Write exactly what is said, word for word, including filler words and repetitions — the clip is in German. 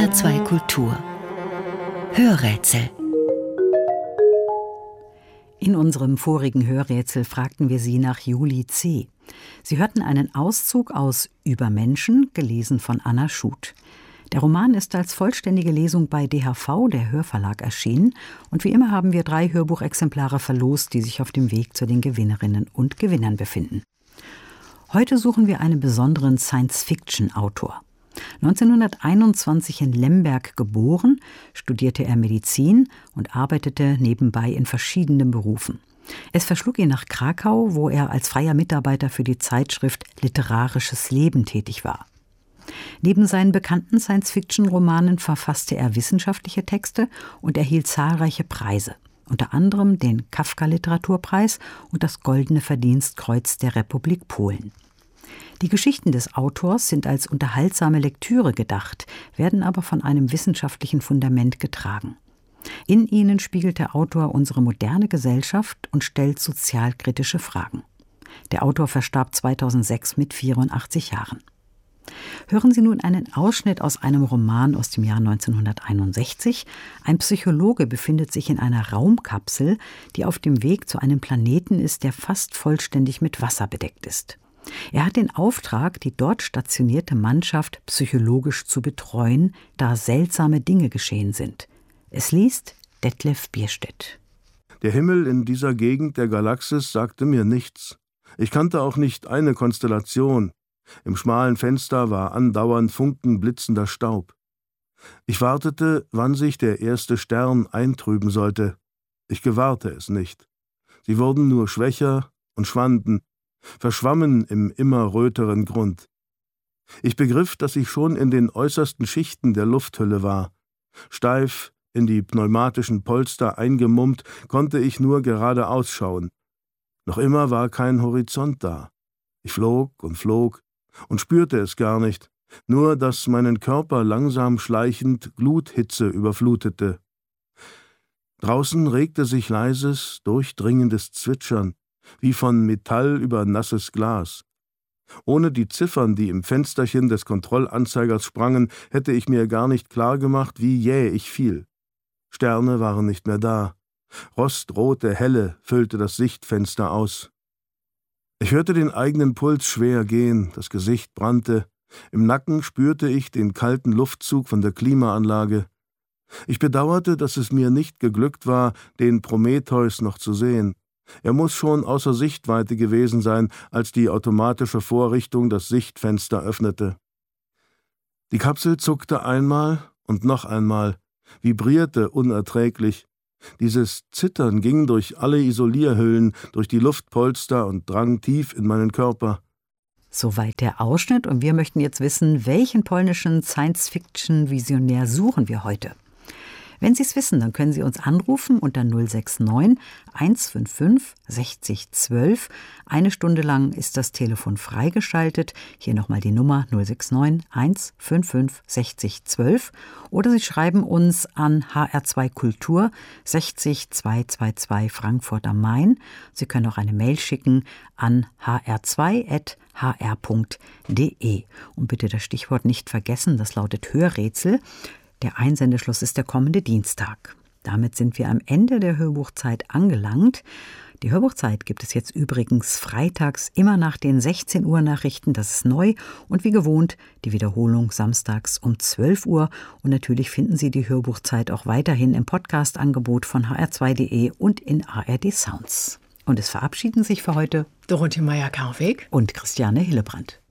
R zwei Kultur Hörrätsel. In unserem vorigen Hörrätsel fragten wir Sie nach Julie C. Sie hörten einen Auszug aus Über Menschen, gelesen von Anna Schut. Der Roman ist als vollständige Lesung bei D H V, der Hörverlag, erschienen. Und wie immer haben wir drei Hörbuchexemplare verlost, die sich auf dem Weg zu den Gewinnerinnen und Gewinnern befinden. Heute suchen wir einen besonderen Science-Fiction-Autor. neunzehnhunderteinundzwanzig in Lemberg geboren, studierte er Medizin und arbeitete nebenbei in verschiedenen Berufen. Es verschlug ihn nach Krakau, wo er als freier Mitarbeiter für die Zeitschrift Literarisches Leben tätig war. Neben seinen bekannten Science-Fiction-Romanen verfasste er wissenschaftliche Texte und erhielt zahlreiche Preise, unter anderem den Kafka-Literaturpreis und das Goldene Verdienstkreuz der Republik Polen. Die Geschichten des Autors sind als unterhaltsame Lektüre gedacht, werden aber von einem wissenschaftlichen Fundament getragen. In ihnen spiegelt der Autor unsere moderne Gesellschaft und stellt sozialkritische Fragen. Der Autor verstarb zweitausendsechs mit vierundachtzig Jahren. Hören Sie nun einen Ausschnitt aus einem Roman aus dem Jahr neunzehnhunderteinundsechzig. Ein Psychologe befindet sich in einer Raumkapsel, die auf dem Weg zu einem Planeten ist, der fast vollständig mit Wasser bedeckt ist. Er hat den Auftrag, die dort stationierte Mannschaft psychologisch zu betreuen, da seltsame Dinge geschehen sind. Es liest Detlef Bierstedt. Der Himmel in dieser Gegend der Galaxis sagte mir nichts. Ich kannte auch nicht eine Konstellation. Im schmalen Fenster war andauernd funkenblitzender Staub. Ich wartete, wann sich der erste Stern eintrüben sollte. Ich gewahrte es nicht. Sie wurden nur schwächer und schwanden, verschwammen im immer röteren Grund. Ich begriff, dass ich schon in den äußersten Schichten der Lufthülle war. Steif, in die pneumatischen Polster eingemummt, konnte ich nur geradeaus schauen. Noch immer war kein Horizont da. Ich flog und flog und spürte es gar nicht, nur dass meinen Körper langsam schleichend Gluthitze überflutete. Draußen regte sich leises, durchdringendes Zwitschern, wie von Metall über nasses Glas. Ohne die Ziffern, die im Fensterchen des Kontrollanzeigers sprangen, hätte ich mir gar nicht klar gemacht, wie jäh ich fiel. Sterne waren nicht mehr da. Rostrote Helle füllte das Sichtfenster aus. Ich hörte den eigenen Puls schwer gehen, das Gesicht brannte. Im Nacken spürte ich den kalten Luftzug von der Klimaanlage. Ich bedauerte, dass es mir nicht geglückt war, den Prometheus noch zu sehen. Er muss schon außer Sichtweite gewesen sein, als die automatische Vorrichtung das Sichtfenster öffnete. Die Kapsel zuckte einmal und noch einmal, vibrierte unerträglich. Dieses Zittern ging durch alle Isolierhüllen, durch die Luftpolster und drang tief in meinen Körper. Soweit der Ausschnitt, und wir möchten jetzt wissen, welchen polnischen Science-Fiction-Visionär suchen wir heute? Wenn Sie es wissen, dann können Sie uns anrufen unter null sechs neun eins fünf fünf sechzig zwölf. Eine Stunde lang ist das Telefon freigeschaltet. Hier nochmal die Nummer null sechs neun eins fünf fünf sechzig zwölf. Oder Sie schreiben uns an H R zwei Kultur sechzig zweihundertzweiundzwanzig Frankfurt am Main. Sie können auch eine Mail schicken an h r zwei at h r punkt d e. Und bitte das Stichwort nicht vergessen, das lautet Hörrätsel. Der Einsendeschluss ist der kommende Dienstag. Damit sind wir am Ende der Hörbuchzeit angelangt. Die Hörbuchzeit gibt es jetzt übrigens freitags immer nach den sechzehn Uhr Nachrichten, das ist neu. Und wie gewohnt die Wiederholung samstags um zwölf Uhr. Und natürlich finden Sie die Hörbuchzeit auch weiterhin im Podcast-Angebot von h r zwei punkt d e und in A R D Sounds. Und es verabschieden sich für heute Dorothee Meier-Karweg und Christiane Hillebrand.